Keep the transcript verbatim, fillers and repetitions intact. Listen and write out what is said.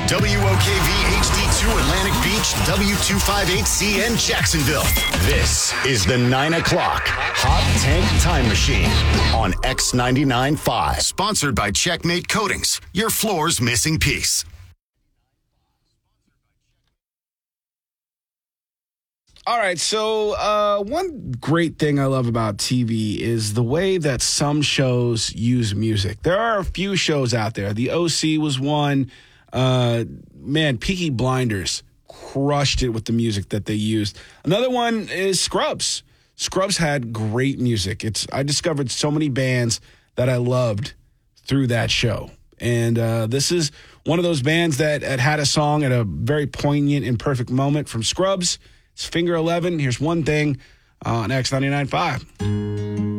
W O K V H D two Atlantic Beach, W two fifty-eight C N Jacksonville. This is the nine o'clock Hot Tank Time Machine on X ninety-nine point five. Sponsored by Checkmate Coatings, your floor's missing piece. All right, so uh, one great thing I love about T V is the way that some shows use music. There are a few shows out there. The O C was one. Uh, man, Peaky Blinders crushed it with the music that they used. Another one is Scrubs. Scrubs had great music. It's I discovered so many bands that I loved through that show. And uh, this is one of those bands that had, had a song at a very poignant and perfect moment from Scrubs. It's Finger eleven. Here's One Thing on X ninety-nine point five.